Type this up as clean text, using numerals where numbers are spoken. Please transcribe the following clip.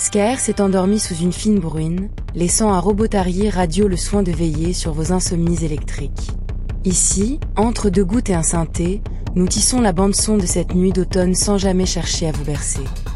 Skaer s'est endormi sous une fine bruine, laissant à Robotarier Radio le soin de veiller sur vos insomnies électriques. Ici, entre deux gouttes et un synthé, nous tissons la bande-son de cette nuit d'automne sans jamais chercher à vous bercer.